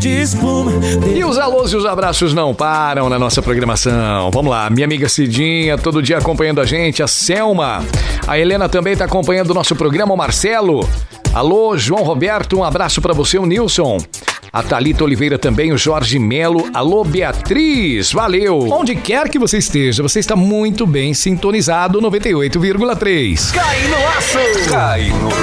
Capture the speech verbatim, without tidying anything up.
de espuma. E os alôs e os abraços não param na nossa programação. Vamos lá, minha amiga Cidinha, todo dia acompanhando a gente, a Selma. A Helena também está acompanhando o nosso programa, o Marcelo. Alô, João Roberto, um abraço para você, o Nilson. A Thalita Oliveira também, o Jorge Melo. Alô, Beatriz, valeu. Onde quer que você esteja, você está muito bem sintonizado, noventa e oito vírgula três. Cai no aço! Cai no